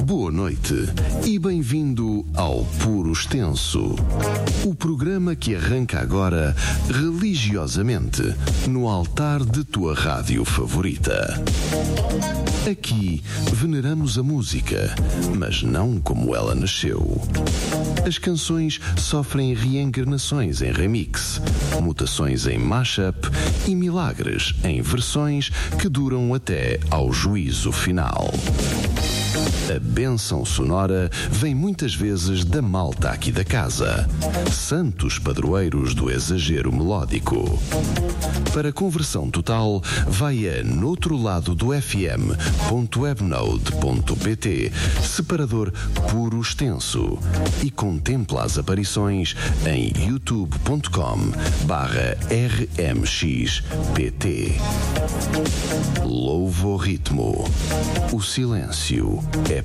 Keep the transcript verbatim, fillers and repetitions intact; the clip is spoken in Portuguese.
Boa noite e bem-vindo ao Puro Extenso, o programa que arranca agora religiosamente no altar de tua rádio favorita. Aqui veneramos a música, mas não como ela nasceu. As canções sofrem reencarnações em remix, mutações em mashup e milagres em versões que duram até ao juízo final. A bênção sonora vem muitas vezes da malta aqui da casa, santos padroeiros do exagero melódico. Para conversão total, vai a noutro lado do f m ponto webnode ponto p t, separador Puro Extenso, e contempla as aparições em youtube ponto com barra r m x p t. Louvo o ritmo. O silêncio é